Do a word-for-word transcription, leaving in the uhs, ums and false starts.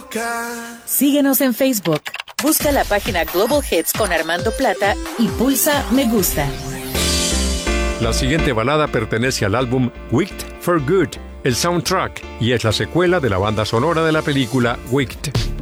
Síguenos en Facebook. Busca la página Global Hits con Armando Plata y pulsa Me Gusta. La siguiente balada pertenece al álbum Wicked for Good, el soundtrack, y es la secuela de la banda sonora de la película Wicked.